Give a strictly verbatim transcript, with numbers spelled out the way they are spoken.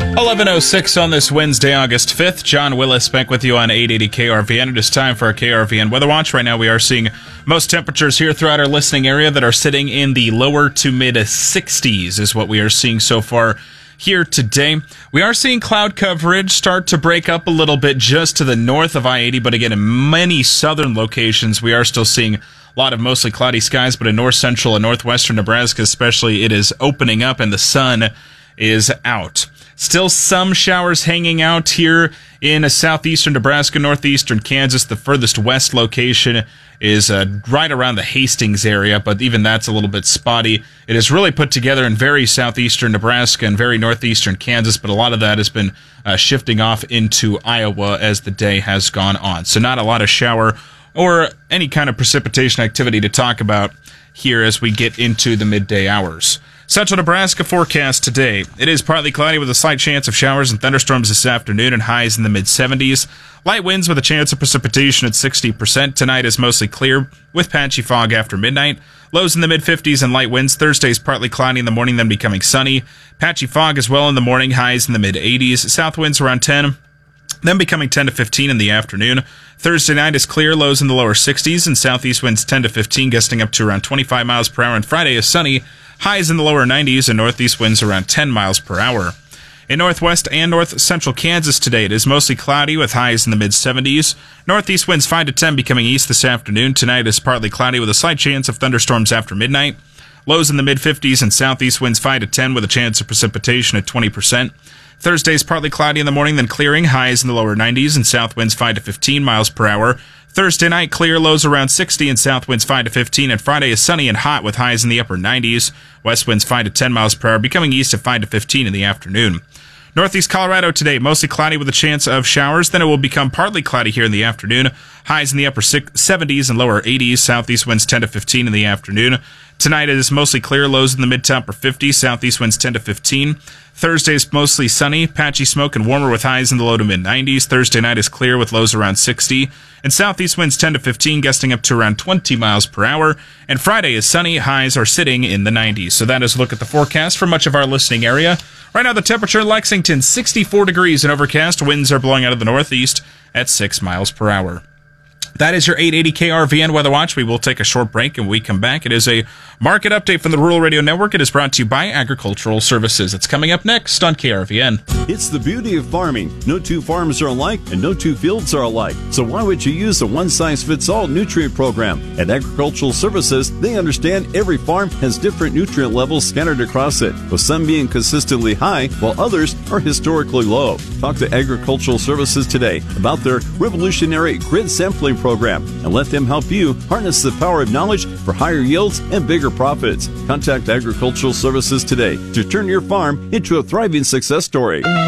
eleven oh six on this Wednesday, August fifth. John Willis back with you on eight eighty K R V N. It is time for our K R V N Weather Watch. Right now we are seeing most temperatures here throughout our listening area that are sitting in the lower to mid sixties is what we are seeing so far here today. We are seeing cloud coverage start to break up a little bit just to the north of I eighty, but again, in many southern locations, we are still seeing a lot of mostly cloudy skies, but in north central and northwestern Nebraska especially, it is opening up and the sun is out. Still some showers hanging out here in southeastern Nebraska, northeastern Kansas. The furthest west location is uh, right around the Hastings area, but even that's a little bit spotty. It is really put together in very southeastern Nebraska and very northeastern Kansas, but a lot of that has been uh, shifting off into Iowa as the day has gone on. So not a lot of shower or any kind of precipitation activity to talk about here as we get into the midday hours. Central Nebraska forecast today. It is partly cloudy with a slight chance of showers and thunderstorms this afternoon and highs in the mid seventies. Light winds with a chance of precipitation at sixty percent. Tonight is mostly clear with patchy fog after midnight. Lows in the mid fifties and light winds. Thursday is partly cloudy in the morning, then becoming sunny. Patchy fog as well in the morning, highs in the mid eighties. South winds around ten, then becoming ten to fifteen in the afternoon. Thursday night is clear, lows in the lower sixties, and southeast winds ten to fifteen, gusting up to around twenty-five miles per hour. And Friday is sunny, highs in the lower nineties, and northeast winds around ten miles per hour. In northwest and north central Kansas today, it is mostly cloudy with highs in the mid seventies. Northeast winds five to ten becoming east this afternoon. Tonight is partly cloudy with a slight chance of thunderstorms after midnight. Lows in the mid fifties and southeast winds five to ten with a chance of precipitation at twenty percent. Thursday is partly cloudy in the morning, then clearing, highs in the lower nineties and south winds five to fifteen miles per hour. Thursday night, clear, lows around sixty and south winds five to fifteen, and Friday is sunny and hot with highs in the upper nineties. West winds five to ten miles per hour, becoming east at five to fifteen in the afternoon. Northeast Colorado today, mostly cloudy with a chance of showers. Then it will become partly cloudy here in the afternoon. Highs in the upper seventies and lower eighties. Southeast winds ten to fifteen in the afternoon. Tonight it is mostly clear, lows in the mid to upper fifties. Southeast winds ten to fifteen. Thursday is mostly sunny, patchy smoke, and warmer with highs in the low to mid nineties. Thursday night is clear with lows around sixty. And southeast winds ten to fifteen, gusting up to around twenty miles per hour. And Friday is sunny, highs are sitting in the nineties. So that is a look at the forecast for much of our listening area. Right now the temperature in Lexington, sixty-four degrees and overcast. Winds are blowing out of the northeast at six miles per hour. That is your eight eighty K R V N Weather Watch. We will take a short break, and when we come back, it is a market update from the Rural Radio Network. It is brought to you by Agricultural Services. It's coming up next on K R V N. It's the beauty of farming. No two farms are alike, and no two fields are alike. So why would you use a one-size-fits-all nutrient program? At Agricultural Services, they understand every farm has different nutrient levels scattered across it, with some being consistently high, while others are historically low. Talk to Agricultural Services today about their revolutionary grid sampling program and let them help you harness the power of knowledge for higher yields and bigger profits. Contact Agricultural Services today to turn your farm into a thriving success story.